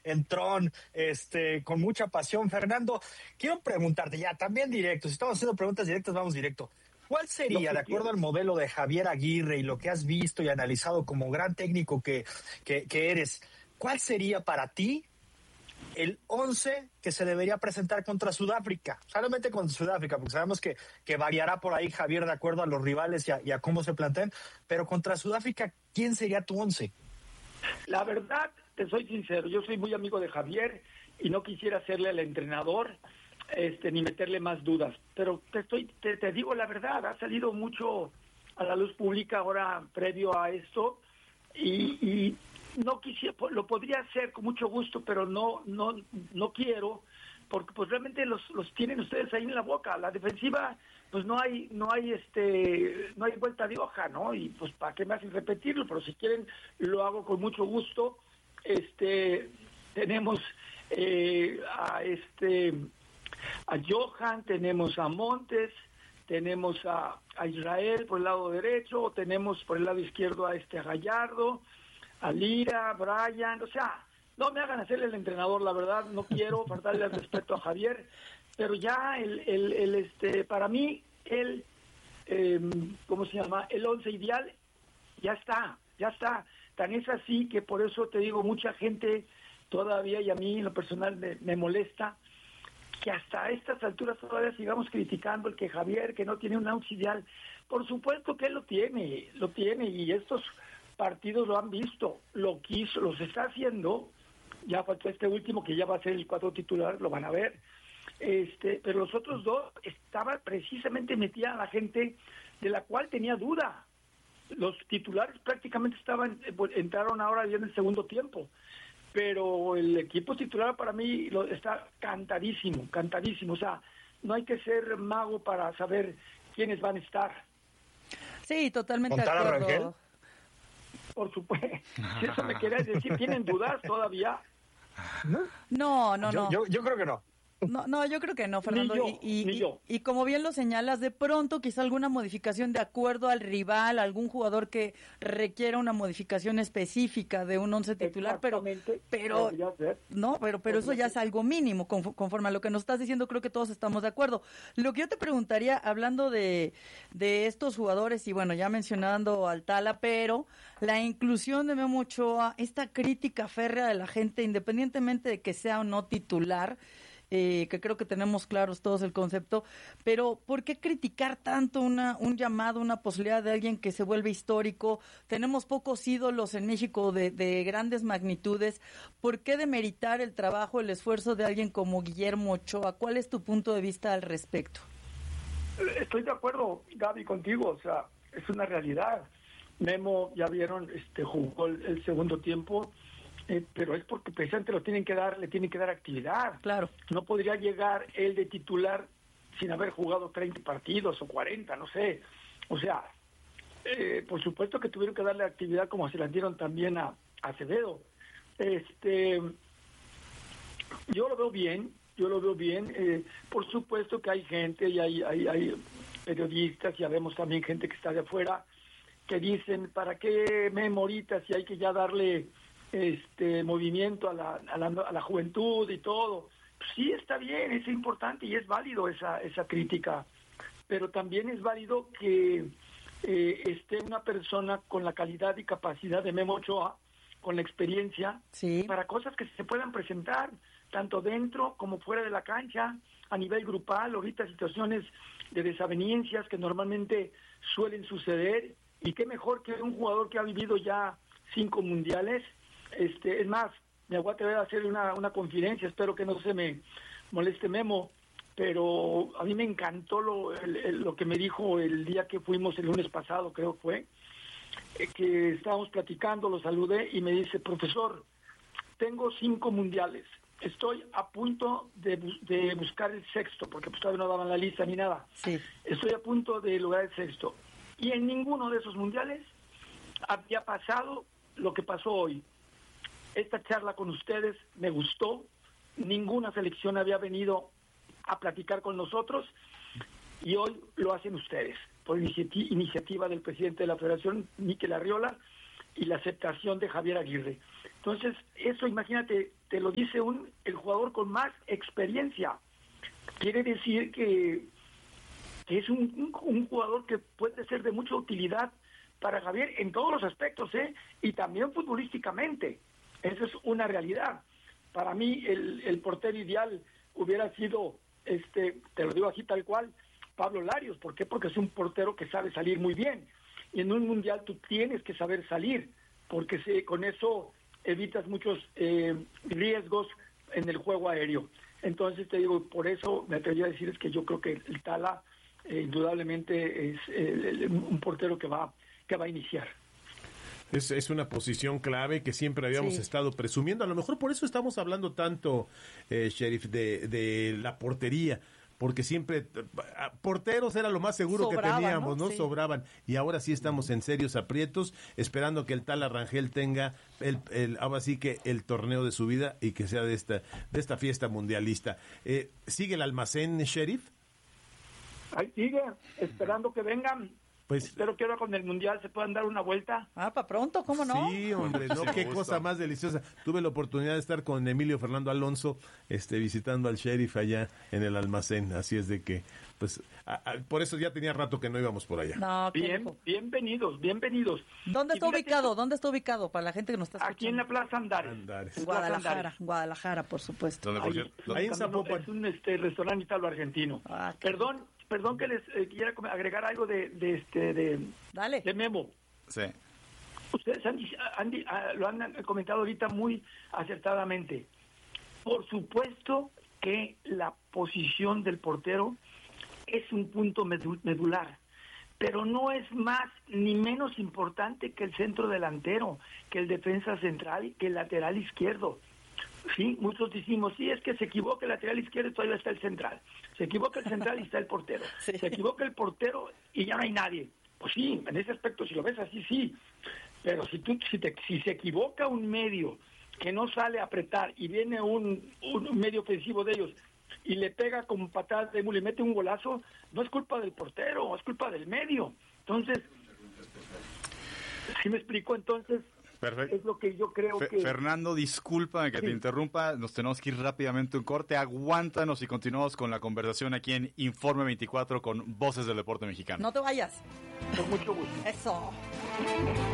entrón, con mucha pasión. Fernando, quiero preguntarte ya, también directo, si estamos haciendo preguntas directas, vamos directo. ¿Cuál sería, de acuerdo al modelo de Javier Aguirre y lo que has visto y analizado como gran técnico que eres, cuál sería para ti el 11 que se debería presentar contra Sudáfrica? Solamente contra Sudáfrica, porque sabemos que variará por ahí, Javier, de acuerdo a los rivales y a cómo se planteen, pero contra Sudáfrica, ¿quién sería tu 11? La verdad, te soy sincero, yo soy muy amigo de Javier y no quisiera hacerle al entrenador ni meterle más dudas, pero te digo la verdad, ha salido mucho a la luz pública ahora previo a esto y no quisiera, lo podría hacer con mucho gusto, pero no quiero, porque pues realmente los tienen ustedes ahí en la boca. La defensiva, pues no hay vuelta de hoja, ¿no? Y pues para qué me hacen repetirlo, pero si quieren lo hago con mucho gusto. Tenemos a Johan, tenemos a Montes, tenemos a Israel por el lado derecho, tenemos por el lado izquierdo a Gallardo, a Lira, Brian, o sea, no me hagan hacerle el entrenador, la verdad, no quiero faltarle el respeto a Javier, pero ya para mí, ¿cómo se llama? El 11 ideal, ya está, tan es así que por eso te digo, mucha gente todavía, y a mí en lo personal me molesta, que hasta estas alturas todavía sigamos criticando el que Javier, que no tiene un auxiliar. Por supuesto que él lo tiene, y estos partidos lo han visto, lo quiso, los está haciendo, ya faltó este último que ya va a ser el 4 titular, lo van a ver, pero los otros dos estaban precisamente metida a la gente de la cual tenía duda. Los titulares prácticamente entraron ahora ya en el segundo tiempo, pero el equipo titular para mí está cantadísimo, o sea, no hay que ser mago para saber quiénes van a estar. Sí, totalmente de acuerdo. Por supuesto, si eso me querés decir, ¿tienen dudas todavía? No. Yo creo que no. No, yo creo que no, Fernando. Ni yo. Y como bien lo señalas, de pronto quizá alguna modificación de acuerdo al rival, algún jugador que requiera una modificación específica de un 11 titular, pero eso ya es algo mínimo, conforme a lo que nos estás diciendo, creo que todos estamos de acuerdo. Lo que yo te preguntaría, hablando de estos jugadores, y bueno, ya mencionando al Tala, pero la inclusión de Memo Ochoa, esta crítica férrea de la gente, independientemente de que sea o no titular, que creo que tenemos claros todos el concepto, pero ¿por qué criticar tanto un llamado, una posibilidad de alguien que se vuelve histórico? Tenemos pocos ídolos en México de grandes magnitudes. ¿Por qué demeritar el trabajo, el esfuerzo de alguien como Guillermo Ochoa? ¿Cuál es tu punto de vista al respecto? Estoy de acuerdo, Gaby, contigo, o sea, es una realidad. Memo, ya vieron, jugó el segundo tiempo, pero es porque precisamente le tienen que dar actividad. Claro. No podría llegar él de titular sin haber jugado 30 partidos o 40, no sé. O sea, por supuesto que tuvieron que darle actividad como se la dieron también a Acevedo. Yo lo veo bien. Por supuesto que hay gente y hay periodistas, ya vemos también gente que está de afuera, que dicen, ¿para qué Memo ahorita si hay que ya darle movimiento a la juventud y todo? Pues sí, está bien, es importante y es válido esa crítica, pero también es válido que esté una persona con la calidad y capacidad de Memo Ochoa, con la experiencia, sí, para cosas que se puedan presentar tanto dentro como fuera de la cancha, a nivel grupal. Ahorita situaciones de desavenencias que normalmente suelen suceder, y qué mejor que un jugador que ha vivido ya 5 mundiales. Es más, me voy a atrever a hacer una confidencia, espero que no se me moleste Memo, pero a mí me encantó lo que me dijo el día que fuimos el lunes pasado, creo que fue, que estábamos platicando, lo saludé y me dice, profesor, tengo 5 mundiales, estoy a punto de buscar el sexto, porque pues todavía no daban la lista ni nada. Sí. Estoy a punto de lograr el sexto, y en ninguno de esos mundiales había pasado lo que pasó hoy. Esta charla con ustedes me gustó, ninguna selección había venido a platicar con nosotros, y hoy lo hacen ustedes, por iniciativa del presidente de la Federación, Mikel Arriola, y la aceptación de Javier Aguirre. Entonces, eso imagínate, te lo dice el jugador con más experiencia. Quiere decir que es un jugador que puede ser de mucha utilidad para Javier en todos los aspectos, y también futbolísticamente. Esa es una realidad. Para mí, el portero ideal hubiera sido, te lo digo así tal cual, Pablo Larios. ¿Por qué? Porque es un portero que sabe salir muy bien. Y en un mundial tú tienes que saber salir, porque con eso evitas muchos riesgos en el juego aéreo. Entonces te digo, por eso me atrevería a decir es que yo creo que el Tala indudablemente es un portero que va a iniciar. Es una posición clave que siempre habíamos estado presumiendo. A lo mejor por eso estamos hablando tanto, Sheriff, de la portería. Porque siempre porteros era lo más seguro que teníamos, ¿no? Sí. Sobraban. Y ahora sí estamos en serios aprietos, esperando que el Tala Rangel tenga ahora sí que el torneo de su vida y que sea de esta fiesta mundialista. ¿Sigue el almacén, Sheriff? Ahí sigue, esperando que vengan. Pues, espero que ahora con el Mundial se puedan dar una vuelta. Para pronto, ¿cómo no? Sí, hombre, no, qué cosa más deliciosa. Tuve la oportunidad de estar con Emilio Fernando Alonso, visitando al Sheriff allá en el almacén, así es de que, pues, por eso ya tenía rato que no íbamos por allá. No, bienvenidos. ¿Dónde está ubicado? ¿Dónde está ubicado para la gente que nos está escuchando? Aquí en la Plaza Andares. Guadalajara, por supuesto. Ahí en Zapopan. Es un restaurante italo-argentino. Perdón que les quiera agregar algo de Memo. Sí. Ustedes lo han comentado ahorita muy acertadamente. Por supuesto que la posición del portero es un punto medular, pero no es más ni menos importante que el centro delantero, que el defensa central, que el lateral izquierdo. Sí, muchos decimos, sí, es que se equivoca el lateral izquierdo y todavía está el central. Se equivoca el central y está el portero. Sí. Se equivoca el portero y ya no hay nadie. Pues sí, en ese aspecto, si lo ves así, sí. Pero si se equivoca un medio que no sale a apretar y viene un medio ofensivo de ellos y le pega con patadas de mula y mete un golazo, no es culpa del portero, es culpa del medio. Entonces, ¿sí me explico? Entonces, perfecto. Es lo que yo creo que... Fernando, disculpa que te interrumpa, nos tenemos que ir rápidamente a un corte, aguántanos y continuamos con la conversación aquí en Informe 24 con Voces del Deporte Mexicano. No te vayas. Con mucho gusto. Eso.